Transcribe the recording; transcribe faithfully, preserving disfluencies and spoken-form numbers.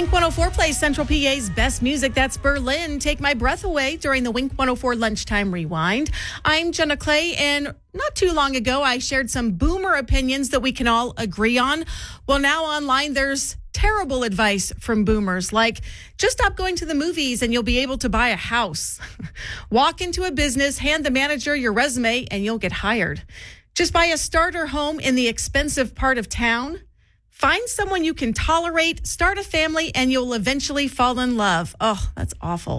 Wink one oh four plays Central P A's best music. That's Berlin. Take My Breath Away during the Wink one oh four Lunchtime Rewind. I'm Jenna Clay, and not too long ago, I shared some boomer opinions that we can all agree on. Well, now online, there's terrible advice from boomers, like just stop going to the movies and you'll be able to buy a house. Walk into a business, hand the manager your resume, and you'll get hired. Just buy a starter home in the expensive part of town. Find someone you can tolerate, start a family, and you'll eventually fall in love. Oh, that's awful.